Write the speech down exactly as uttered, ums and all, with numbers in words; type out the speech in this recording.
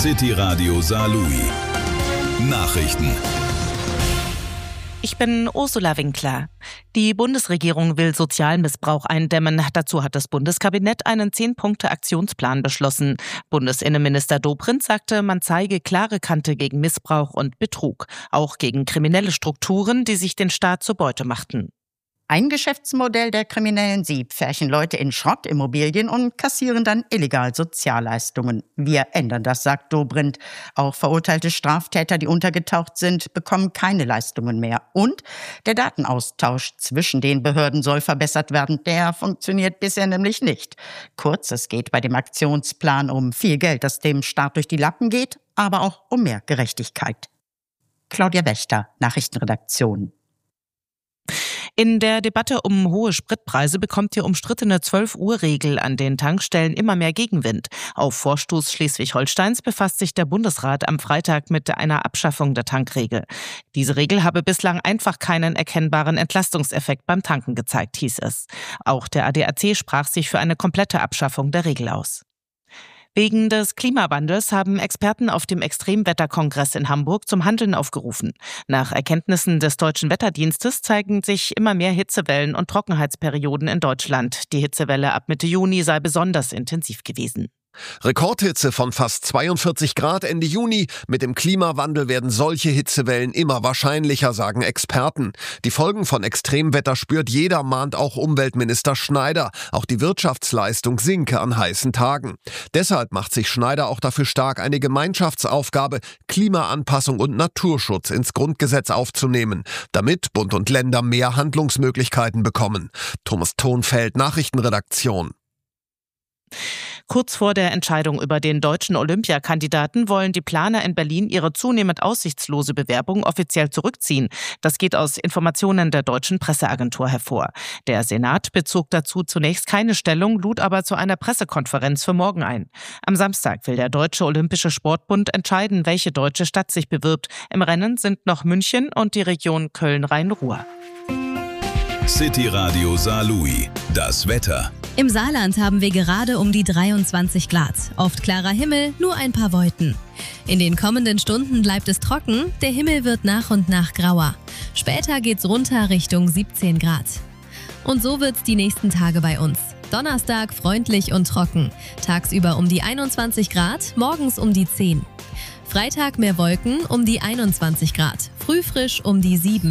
City Radio Saarlouis. Nachrichten. Ich bin Ursula Winkler. Die Bundesregierung will Sozialmissbrauch eindämmen. Dazu hat das Bundeskabinett einen zehn-Punkte-Aktionsplan beschlossen. Bundesinnenminister Dobrindt sagte, man zeige klare Kante gegen Missbrauch und Betrug, auch gegen kriminelle Strukturen, die sich den Staat zur Beute machten. Ein Geschäftsmodell der Kriminellen: Sie pferchen Leute in Schrottimmobilien und kassieren dann illegal Sozialleistungen. Wir ändern das, sagt Dobrindt. Auch verurteilte Straftäter, die untergetaucht sind, bekommen keine Leistungen mehr. Und der Datenaustausch zwischen den Behörden soll verbessert werden. Der funktioniert bisher nämlich nicht. Kurz, es geht bei dem Aktionsplan um viel Geld, das dem Staat durch die Lappen geht, aber auch um mehr Gerechtigkeit. Claudia Wächter, Nachrichtenredaktion. In der Debatte um hohe Spritpreise bekommt die umstrittene zwölf-Uhr-Regel an den Tankstellen immer mehr Gegenwind. Auf Vorstoß Schleswig-Holsteins befasst sich der Bundesrat am Freitag mit einer Abschaffung der Tankregel. Diese Regel habe bislang einfach keinen erkennbaren Entlastungseffekt beim Tanken gezeigt, hieß es. Auch der A D A C sprach sich für eine komplette Abschaffung der Regel aus. Wegen des Klimawandels haben Experten auf dem Extremwetterkongress in Hamburg zum Handeln aufgerufen. Nach Erkenntnissen des Deutschen Wetterdienstes zeigen sich immer mehr Hitzewellen und Trockenheitsperioden in Deutschland. Die Hitzewelle ab Mitte Juni sei besonders intensiv gewesen. Rekordhitze von fast zweiundvierzig Grad Ende Juni. Mit dem Klimawandel werden solche Hitzewellen immer wahrscheinlicher, sagen Experten. Die Folgen von Extremwetter spürt jeder, mahnt auch Umweltminister Schneider. Auch die Wirtschaftsleistung sinke an heißen Tagen. Deshalb macht sich Schneider auch dafür stark, eine Gemeinschaftsaufgabe, Klimaanpassung und Naturschutz ins Grundgesetz aufzunehmen, damit Bund und Länder mehr Handlungsmöglichkeiten bekommen. Thomas Thonfeld, Nachrichtenredaktion. Kurz vor der Entscheidung über den deutschen Olympiakandidaten wollen die Planer in Berlin ihre zunehmend aussichtslose Bewerbung offiziell zurückziehen. Das geht aus Informationen der deutschen Presseagentur hervor. Der Senat bezog dazu zunächst keine Stellung, lud aber zu einer Pressekonferenz für morgen ein. Am Samstag will der Deutsche Olympische Sportbund entscheiden, welche deutsche Stadt sich bewirbt. Im Rennen sind noch München und die Region Köln-Rhein-Ruhr. City Radio Saarlouis. Das Wetter. Im Saarland haben wir gerade um die dreiundzwanzig Grad. Oft klarer Himmel, nur ein paar Wolken. In den kommenden Stunden bleibt es trocken, der Himmel wird nach und nach grauer. Später geht's runter Richtung siebzehn Grad. Und so wird's die nächsten Tage bei uns. Donnerstag freundlich und trocken. Tagsüber um die einundzwanzig Grad, morgens um die zehn. Freitag mehr Wolken um die einundzwanzig Grad. Früh frisch um die sieben.